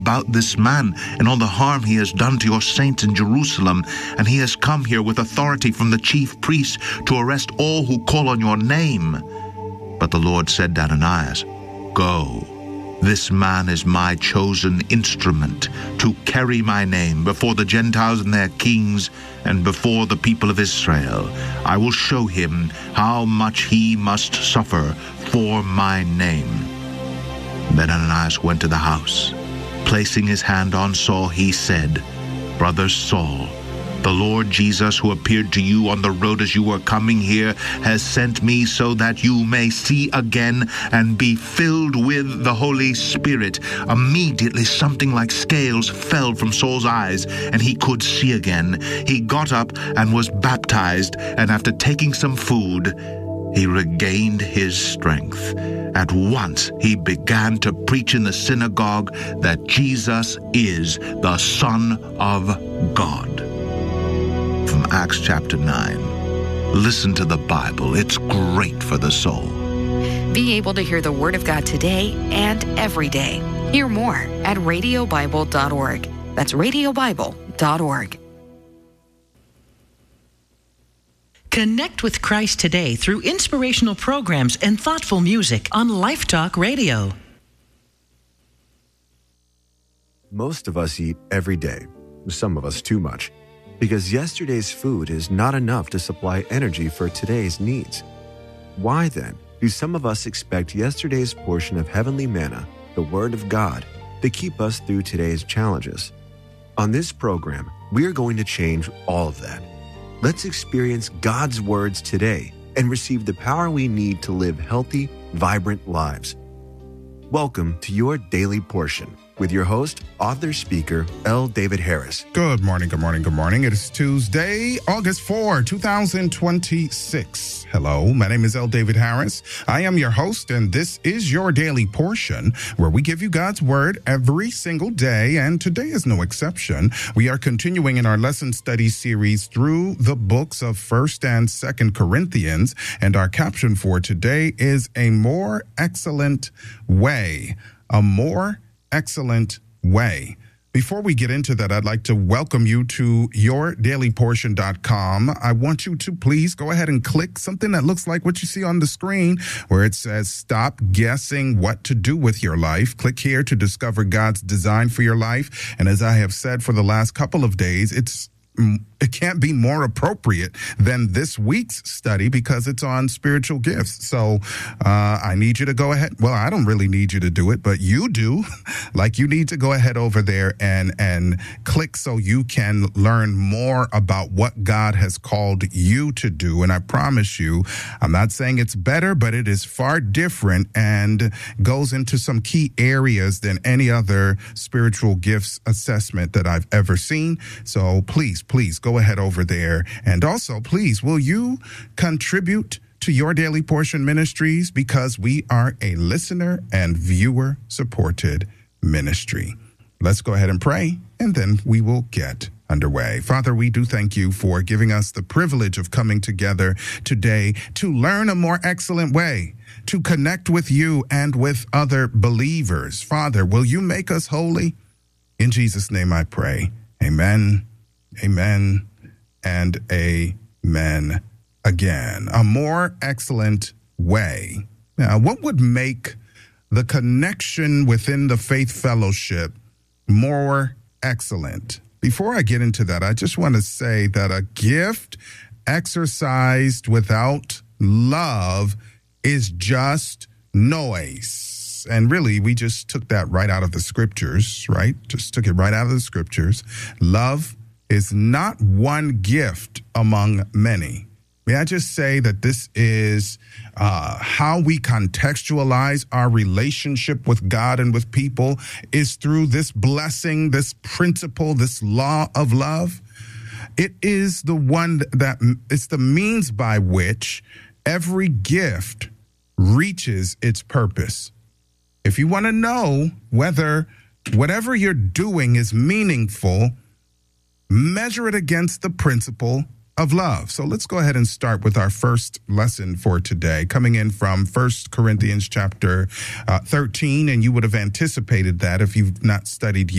about this man and all the harm he has done to your saints in Jerusalem, and he has come here with authority from the chief priests to arrest all who call on your name." But the Lord said to Ananias, "Go. This man is my chosen instrument to carry my name before the Gentiles and their kings and before the people of Israel. I will show him how much he must suffer for my name." Then Ananias went to the house. Placing his hand on Saul, he said, "Brother Saul, the Lord Jesus, who appeared to you on the road as you were coming here, has sent me so that you may see again and be filled with the Holy Spirit." Immediately something like scales fell from Saul's eyes, and he could see again. He got up and was baptized, and after taking some food, he regained his strength. At once he began to preach in the synagogue that Jesus is the Son of God. From Acts chapter 9. Listen to the Bible. It's great for the soul. Be able to hear the Word of God today and every day. Hear more at radiobible.org. That's radiobible.org. Connect with Christ today through inspirational programs and thoughtful music on Life Talk Radio. Most of us eat every day, some of us too much, because yesterday's food is not enough to supply energy for today's needs. Why then do some of us expect yesterday's portion of heavenly manna, the Word of God, to keep us through today's challenges? On this program, we are going to change all of that. Let's experience God's words today and receive the power we need to live healthy, vibrant lives. Welcome to your Daily Portion with your host, author, speaker, L. David Harris. Good morning, good morning, good morning. It is Tuesday, August 4, 2026. Hello, my name is L. David Harris. I am your host, and this is your Daily Portion, where we give you God's Word every single day, and today is no exception. We are continuing in our lesson study series through the books of 1st and 2nd Corinthians, and our caption for today is A More Excellent Way. A More Excellent Way. Before we get into that, I'd like to welcome you to yourdailyportion.com. I want you to please go ahead and click something that looks like what you see on the screen where it says stop guessing what to do with your life. Click here to discover God's design for your life. And as I have said for the last couple of days, it can't be more appropriate than this week's study because it's on spiritual gifts. So I need you to go ahead. Well, I don't really need you to do it, but you do. Like, you need to go ahead over there and click so you can learn more about what God has called you to do. And I promise you, I'm not saying it's better, but it is far different and goes into some key areas than any other spiritual gifts assessment that I've ever seen. So please go ahead over there. And also, please, will you contribute to Your Daily Portion Ministries, because we are a listener and viewer supported ministry. Let's go ahead and pray, and then we will get underway. Father, we do thank you for giving us the privilege of coming together today to learn a more excellent way, to connect with you and with other believers. Father, will you make us holy? In Jesus' name I pray. Amen. Amen and amen again. A more excellent way. Now, what would make the connection within the faith fellowship more excellent? Before I get into that, I just want to say that a gift exercised without love is just noise. And really, we just took that right out of the scriptures, right? Just took it right out of the scriptures. Love is not one gift among many. May I just say that this is how we contextualize our relationship with God and with people is through this blessing, this principle, this law of love. It is the one it's the means by which every gift reaches its purpose. If you want to know whether whatever you're doing is meaningful, measure it against the principle of love. So let's go ahead and start with our first lesson for today, coming in from 1 Corinthians chapter 13. And you would have anticipated that if you've not studied yet.